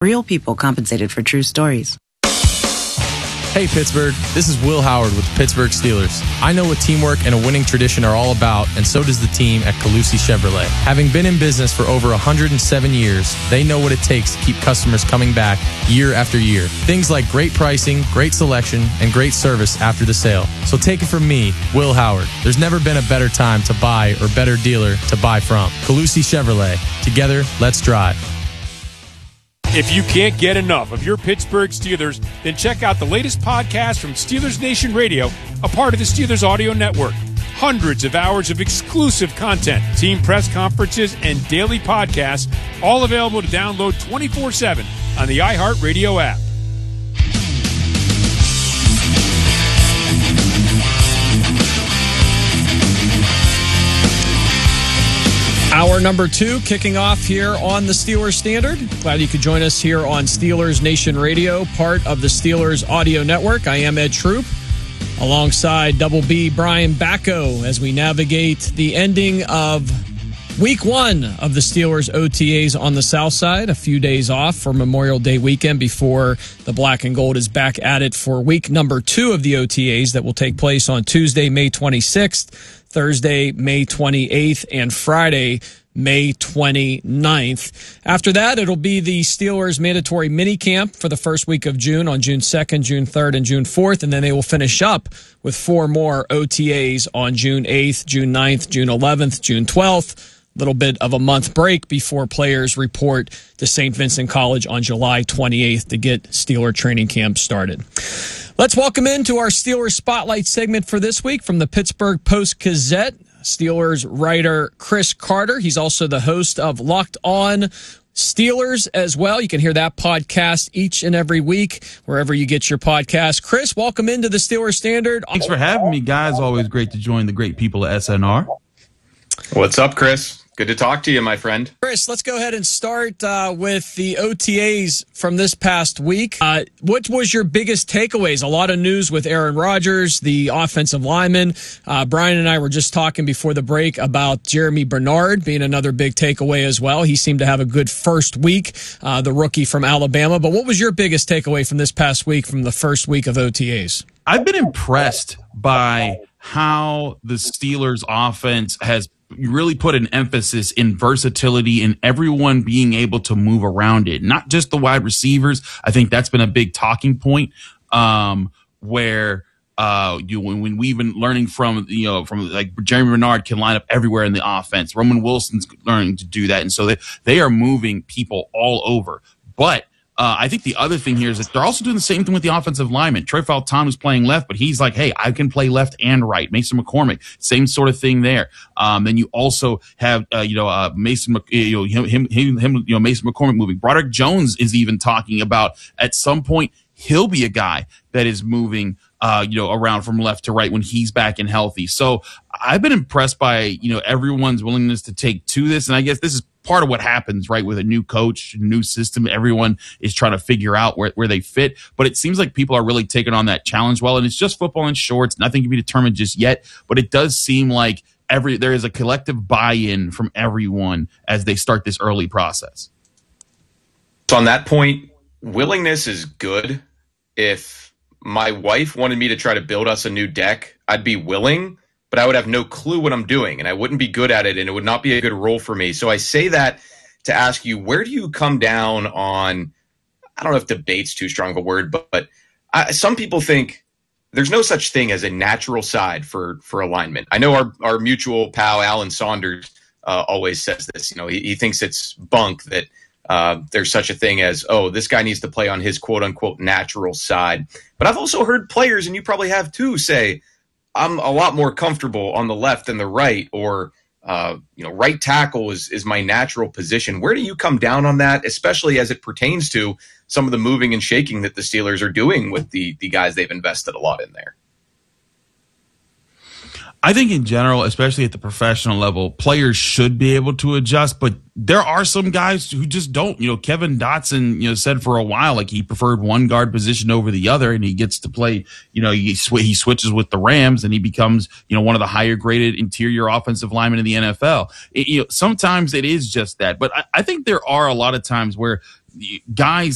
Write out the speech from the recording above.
Real people compensated for true stories. Hey Pittsburgh, this is Will Howard with the Pittsburgh Steelers. I know what teamwork and a winning tradition are all about, and so does the team at Calusi Chevrolet. Having been in business for over 107 years, they know what it takes to keep customers coming back year after year. Things like great pricing, great selection, and great service after the sale. So take it from me, Will Howard. There's never been a better time to buy or better dealer to buy from. Calusi Chevrolet. Together, let's drive. If you can't get enough of your Pittsburgh Steelers, then check out the latest podcast from Steelers Nation Radio, a part of the Steelers Audio Network. Hundreds of hours of exclusive content, team press conferences, and daily podcasts, all available to download 24/7 on the iHeartRadio app. Hour number 2 kicking off here on the Steelers Standard. Glad you could join us here on Steelers Nation Radio, part of the Steelers Audio Network. I am Ed Troop, alongside Double B Brian Bacco, as we navigate the ending of Week 1 of the Steelers OTAs on the South Side. A few days off for Memorial Day weekend before the Black and Gold is back at it for week number 2 of the OTAs that will take place on Tuesday, May 26th, Thursday, May 28th, and Friday, May 29th. After that, it'll be the Steelers mandatory minicamp for the first week of June on June 2nd, June 3rd, and June 4th, and then they will finish up with 4 more OTAs on June 8th, June 9th, June 11th, June 12th. Little bit of a month break before players report to St. Vincent College on July 28th to get Steeler training camp started. Let's welcome into our Steelers Spotlight segment for this week from the Pittsburgh Post-Gazette, Steelers writer Chris Carter. He's also the host of Locked On Steelers as well. You can hear that podcast each and every week, wherever you get your podcast. Chris, welcome into the Steelers Standard. Thanks for having me, guys. Always great to join the great people at SNR. What's up, Chris? Good to talk to you, my friend. Chris, let's go ahead and start with the OTAs from this past week. What was your biggest takeaways? A lot of news with Aaron Rodgers, the offensive lineman. Brian and I were just talking before the break about Jeremy Bernard being another big takeaway as well. He seemed to have a good first week, the rookie from Alabama. But what was your biggest takeaway from this past week, from the first week of OTAs? I've been impressed by how the Steelers offense has really put an emphasis in versatility and everyone being able to move around it, not just the wide receivers. I think that's been a big talking point, where when we've been learning from like Jeremy Bernard can line up everywhere in the offense. Roman Wilson's learning to do that, and so they are moving people all over. But I think the other thing here is that they're also doing the same thing with the offensive lineman. Troy Fautanu playing left, but he's like, hey, I can play left and right. Mason McCormick, same sort of thing there. Then you also have, Mason, Mason McCormick moving. Broderick Jones is even talking about at some point he'll be a guy that is moving, around from left to right when he's back and healthy. So I've been impressed by, everyone's willingness to take to this. And I guess this is part of what happens, right, with a new coach, new system. Everyone is trying to figure out where they fit. But it seems like people are really taking on that challenge well. And it's just football in shorts. Nothing can be determined just yet. But it does seem like there is a collective buy-in from everyone as they start this early process. So on that point, willingness is good. If my wife wanted me to try to build us a new deck, I'd be willing, but I would have no clue what I'm doing, and I wouldn't be good at it, and it would not be a good role for me. So I say that to ask you, where do you come down on, I don't know if debate's too strong of a word, but some people think there's no such thing as a natural side for alignment. I know our mutual pal, Alan Saunders, always says this. He thinks it's bunk that there's such a thing as, this guy needs to play on his quote-unquote natural side. But I've also heard players, and you probably have too, say, I'm a lot more comfortable on the left than the right, or right tackle is my natural position. Where do you come down on that, especially as it pertains to some of the moving and shaking that the Steelers are doing with the guys they've invested a lot in there? I think in general, especially at the professional level, players should be able to adjust, but there are some guys who just don't. Kevin Dotson, said for a while, like he preferred one guard position over the other, and he gets to play, he switches with the Rams and he becomes, one of the higher graded interior offensive linemen in the NFL. Sometimes it is just that, but I think there are a lot of times where guys